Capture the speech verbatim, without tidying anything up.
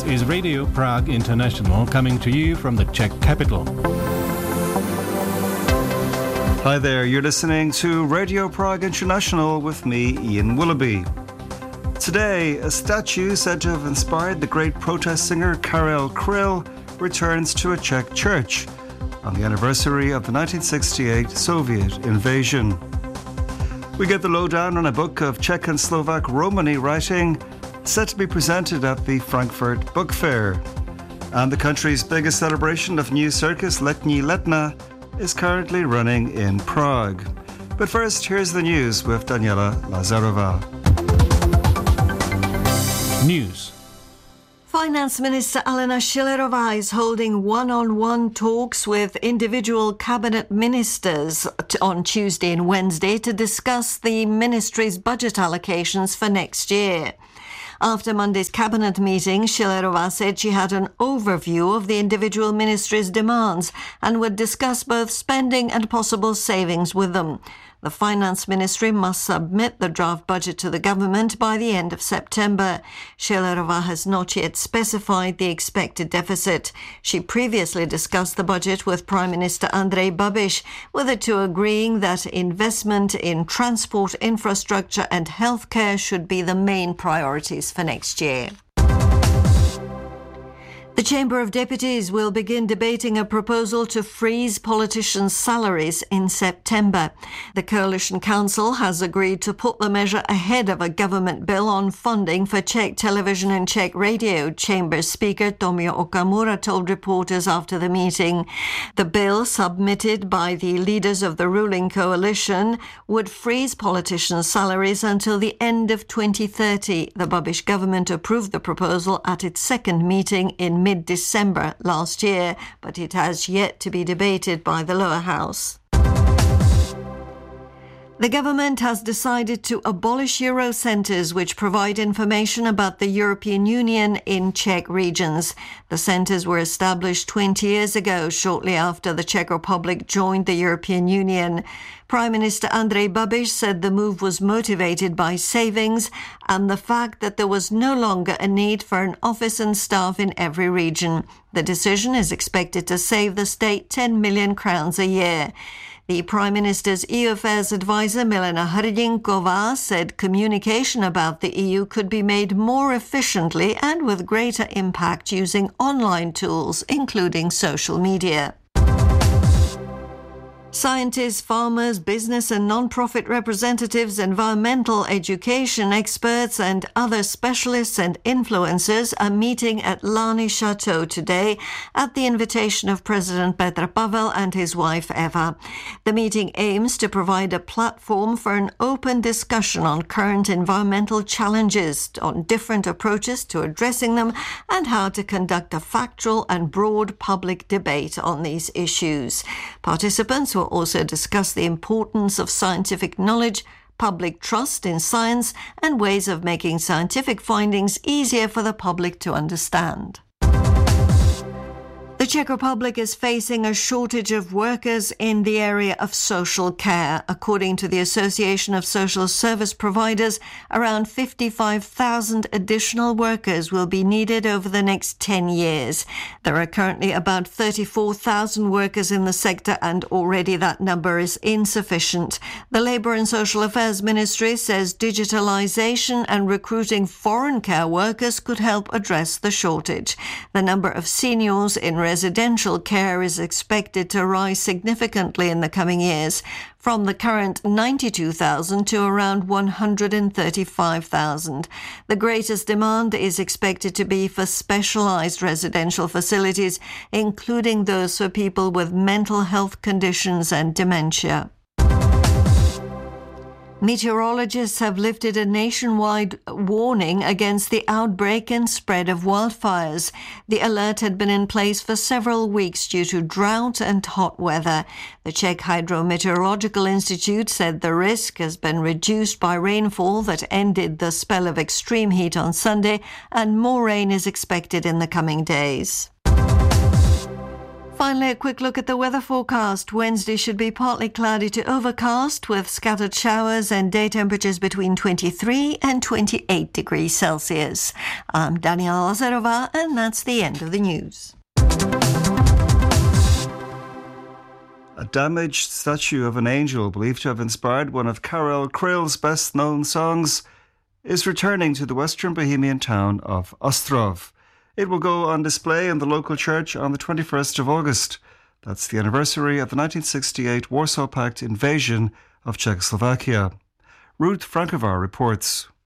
is Radio Prague International, coming to you from the Czech capital. Hi there, you're listening to Radio Prague International with me, Ian Willoughby. Today, a statue said to have inspired the great protest singer Karel Kryl returns to a Czech church on the anniversary of the nineteen sixty-eight Soviet invasion. We get the lowdown on a book of Czech and Slovak Romani writing set to be presented at the Frankfurt Book Fair. And the country's biggest celebration of new circus, Letní Letna, is currently running in Prague. But first, here's the news with Daniela Lazarova. News. Finance Minister Alena Schillerová is holding one-on-one talks with individual cabinet ministers on Tuesday and Wednesday to discuss the ministry's budget allocations for next year. After Monday's cabinet meeting, Schillerová said she had an overview of the individual ministries' demands and would discuss both spending and possible savings with them. The Finance Ministry must submit the draft budget to the government by the end of September. Schillerová has not yet specified the expected deficit. She previously discussed the budget with Prime Minister Andrej Babiš, with the two agreeing that investment in transport infrastructure and healthcare should be the main priorities for next year. The Chamber of Deputies will begin debating a proposal to freeze politicians' salaries in September. The Coalition Council has agreed to put the measure ahead of a government bill on funding for Czech television and Czech radio, Chamber Speaker Tomio Okamura told reporters after the meeting. The bill, submitted by the leaders of the ruling coalition, would freeze politicians' salaries until the end of twenty thirty. The Babiš government approved the proposal at its second meeting in mid-December last year, but it has yet to be debated by the lower house. The government has decided to abolish Eurocentres, which provide information about the European Union in Czech regions. The centres were established twenty years ago, shortly after the Czech Republic joined the European Union. Prime Minister Andrej Babiš said the move was motivated by savings and the fact that there was no longer a need for an office and staff in every region. The decision is expected to save the state ten million crowns a year. The Prime Minister's E U Affairs advisor Milena Hrdinková said communication about the E U could be made more efficiently and with greater impact using online tools, including social media. Scientists, farmers, business and non-profit representatives, environmental education experts and other specialists and influencers are meeting at Lani Chateau today at the invitation of President Petr Pavel and his wife Eva. The meeting aims to provide a platform for an open discussion on current environmental challenges, on different approaches to addressing them, and how to conduct a factual and broad public debate on these issues. Participants will also discuss the importance of scientific knowledge, public trust in science, and ways of making scientific findings easier for the public to understand. The Czech Republic is facing a shortage of workers in the area of social care. According to the Association of Social Service Providers, around fifty-five thousand additional workers will be needed over the next ten years. There are currently about thirty-four thousand workers in the sector, and already that number is insufficient. The Labour and Social Affairs Ministry says digitalisation and recruiting foreign care workers could help address the shortage. The number of seniors in residential care is expected to rise significantly in the coming years, from the current ninety-two thousand to around one hundred thirty-five thousand. The greatest demand is expected to be for specialised residential facilities, including those for people with mental health conditions and dementia. Meteorologists have lifted a nationwide warning against the outbreak and spread of wildfires. The alert had been in place for several weeks due to drought and hot weather. The Czech Hydrometeorological Institute said the risk has been reduced by rainfall that ended the spell of extreme heat on Sunday, and more rain is expected in the coming days. Finally, a quick look at the weather forecast. Wednesday should be partly cloudy to overcast with scattered showers and day temperatures between twenty-three and twenty-eight degrees Celsius. I'm Daniela Lazarova, and that's the end of the news. A damaged statue of an angel believed to have inspired one of Karel Kryle's best-known songs is returning to the western Bohemian town of Ostrov. It will go on display in the local church on the twenty-first of August. That's the anniversary of the nineteen sixty-eight Warsaw Pact invasion of Czechoslovakia. Ruth Frankovar reports.